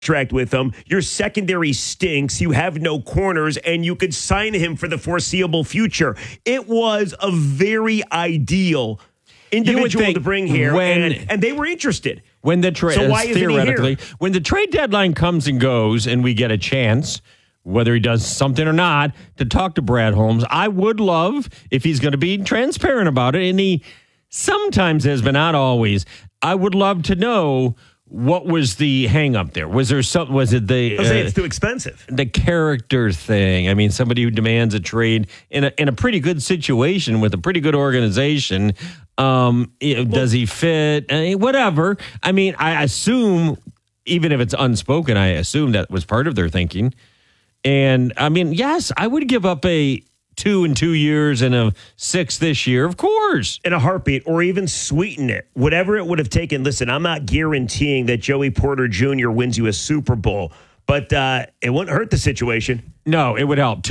contract with him. Your secondary stinks. You have no corners, and you could sign him for the foreseeable future. It was a very ideal individual to bring here, and they were interested. When the trade, so why isn't theoretically, he here? when the trade deadline comes and goes, and we get a chance, whether he does something or not, to talk to Brad Holmes, I would love if he's going to be transparent about it, and he sometimes has been, not always. I would love to know. What was the hang up there? Was there something? Was it the? I say it's too expensive. The character thing. I mean, somebody who demands a trade in a pretty good situation with a pretty good organization. Does he fit? Whatever. I mean, I assume, even if it's unspoken, I assume that was part of their thinking. And I mean, yes, I would give up a 2 in 2 years and a 6 this year, of course. In a heartbeat, or even sweeten it. Whatever it would have taken. Listen, I'm not guaranteeing that Joey Porter Jr. wins you a Super Bowl, but it wouldn't hurt the situation. No, it would help.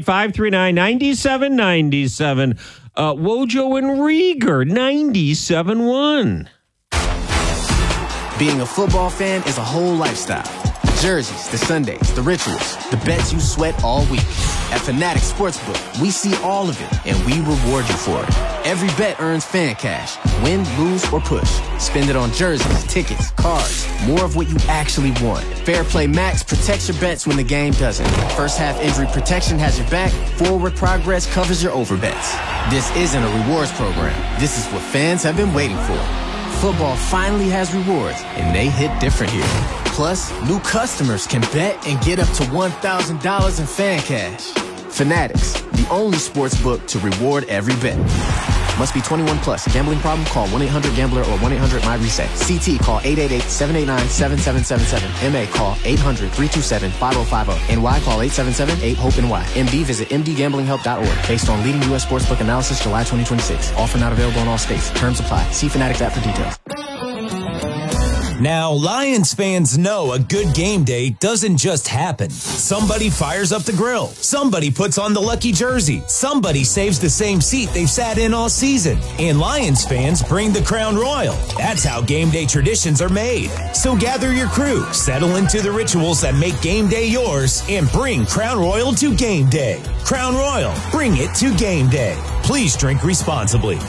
248-539-9797. Wojo and Rieger, 97.1. Being a football fan is a whole lifestyle. The jerseys, the Sundays, the rituals, the bets you sweat all week. At Fanatics Sportsbook, we see all of it, and we reward you for it. Every bet earns fan cash. Win, lose, or push. Spend it on jerseys, tickets, cards, more of what you actually want. Fair Play Max protects your bets when the game doesn't. First half injury protection has your back. Forward progress covers your overbets. This isn't a rewards program. This is what fans have been waiting for. Football finally has rewards, and they hit different here. Plus, new customers can bet and get up to $1,000 in fan cash. Fanatics, the only sports book to reward every bet. Must be 21 plus. Gambling problem? Call 1-800-GAMBLER or 1-800-MY-RESET. CT, call 888-789-7777. MA, call 800-327-5050. NY, call 877-8-HOPE-NY. MD, visit mdgamblinghelp.org. Based on leading U.S. sportsbook analysis, July 2026. Offer not available in all states. Terms apply. See Fanatics app for details. Now, Lions fans know a good game day doesn't just happen. Somebody fires up the grill. Somebody puts on the lucky jersey. Somebody saves the same seat they've sat in all season. And Lions fans bring the Crown Royal. That's how game day traditions are made. So gather your crew, settle into the rituals that make game day yours, and bring Crown Royal to game day. Crown Royal, bring it to game day. Please drink responsibly.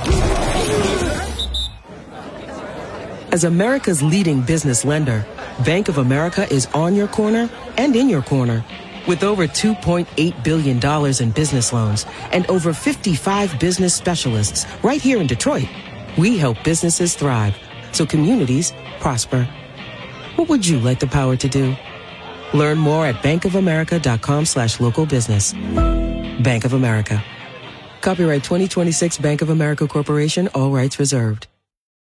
As America's leading business lender, Bank of America is on your corner and in your corner. With over $2.8 billion in business loans and over 55 business specialists right here in Detroit, we help businesses thrive so communities prosper. What would you like the power to do? Learn more at bankofamerica.com/local business. Bank of America. Copyright 2026 Bank of America Corporation, all rights reserved.